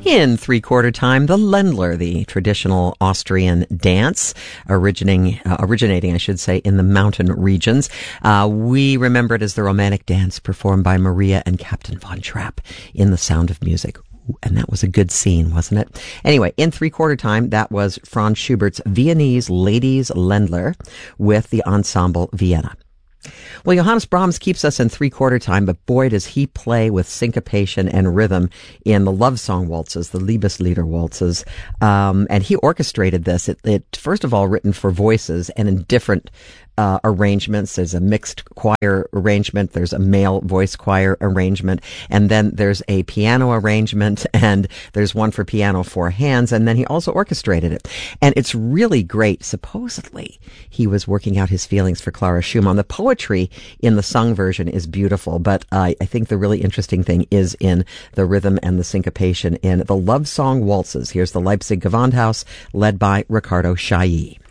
In three-quarter time, the Ländler, the traditional Austrian dance, originating, I should say, in the mountain regions. We remember it as the romantic dance performed by Maria and Captain Von Trapp in The Sound of Music. And that was a good scene, wasn't it? Anyway, in three-quarter time, that was Franz Schubert's Viennese Ladies Ländler with the Ensemble Vienna. Well, Johannes Brahms keeps us in three-quarter time, but boy, does he play with syncopation and rhythm in the love song waltzes, the Liebeslieder waltzes. And he orchestrated this. It first of all, written for voices and in different arrangements. There's a mixed choir arrangement, there's a male voice choir arrangement, and then there's a piano arrangement, and there's one for piano four hands, and then he also orchestrated it. And it's really great. Supposedly, he was working out his feelings for Clara Schumann. The poetry in the sung version is beautiful, but I think the really interesting thing is in the rhythm and the syncopation in the love song waltzes. Here's the Leipzig Gewandhaus, led by Riccardo Chailly.